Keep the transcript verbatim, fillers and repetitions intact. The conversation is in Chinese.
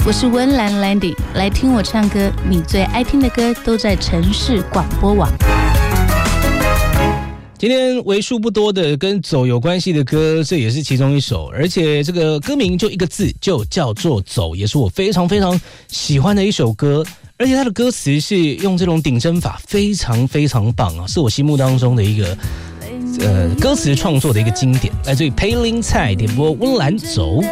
我是温岚 Landy， 来听我唱歌，你最爱听的歌都在城市广播网。 今天为数不多的跟走有关系的歌，这也是其中一首，而且这个歌名就一个字，就叫做走，也是我非常非常喜欢的一首歌，而且它的歌词是用这种顶针法，非常非常棒啊，是我心目当中的一个呃歌词创作的一个经典，来自于裴林蔡点播温岚走。